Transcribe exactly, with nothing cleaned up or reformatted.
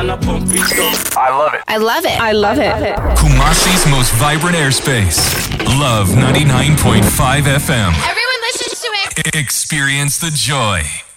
and I pump it up. I love it. I love it. I love it. Kumasi's most vibrant airspace. Love ninety-nine point five F M. Everyone listens to it. Experience the joy.